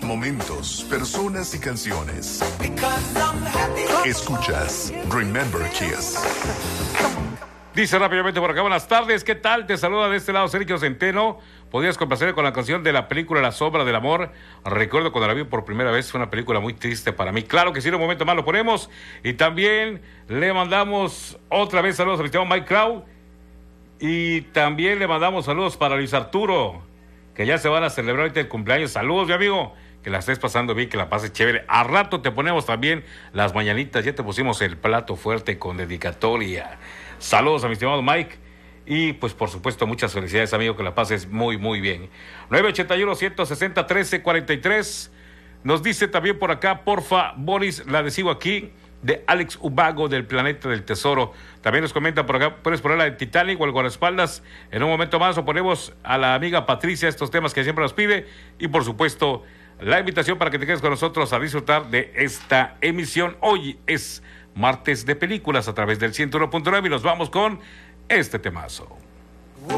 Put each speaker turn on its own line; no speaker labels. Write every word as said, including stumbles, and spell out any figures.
momentos, personas y canciones. Escuchas Remember Kiss.
Dice rápidamente por acá, buenas tardes, ¿qué tal? Te saluda de este lado Sergio Centeno. Podías complacer con la canción de la película La Sombra del Amor. Recuerdo cuando la vi por primera vez, fue una película muy triste para mí. Claro que sí, en un momento más lo ponemos. Y también le mandamos otra vez saludos al estimado Mike Crow. Y también le mandamos saludos para Luis Arturo, que ya se van a celebrar ahorita el cumpleaños. Saludos, mi amigo, que la estés pasando bien, que la pases chévere. A rato te ponemos también las mañanitas, ya te pusimos el plato fuerte con dedicatoria. Saludos a mi estimado Mike. Y pues por supuesto muchas felicidades, amigo, que la pases muy muy bien. nueve ochenta y uno, ciento sesenta, trece cuarenta y tres. Nos dice también por acá, porfa, Boris, la adhesivo aquí, de Alex Ubago del Planeta del Tesoro. También nos comenta por acá, puedes poner la de Titanic o el guardaespaldas. En un momento más o ponemos a la amiga Patricia estos temas que siempre nos pide. Y por supuesto la invitación para que te quedes con nosotros a disfrutar de esta emisión. Hoy es martes de películas a través del ciento uno punto nueve y nos vamos con este temazo.